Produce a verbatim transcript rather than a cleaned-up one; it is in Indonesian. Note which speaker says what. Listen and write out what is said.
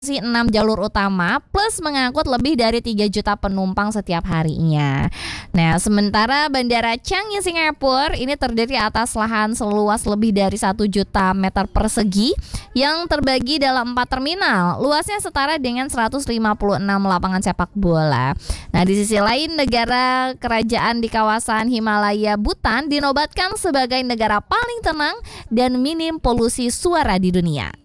Speaker 1: enam jalur utama plus mengangkut lebih dari tiga juta penumpang setiap harinya. Nah, sementara Bandara Changi Singapura ini terdiri atas lahan seluas lebih dari satu juta meter persegi yang terbagi dalam empat terminal. Luasnya setara dengan seratus lima puluh enam lapangan sepak bola. Nah, di sisi lain negara kerajaan di kawasan Himalaya Bhutan dinobatkan sebagai negara paling tenang dan minim polusi suara di dunia.